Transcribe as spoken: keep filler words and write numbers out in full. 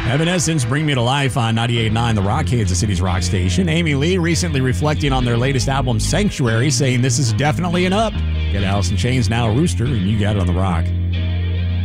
Evanescence, Bring Me to Life on ninety-eight point nine The Rock, Kansas City's rock station. Amy Lee recently reflecting on their latest album, Sanctuary, saying this is definitely an up. Get Alice in Chains, Now a Rooster, and you got it on The Rock.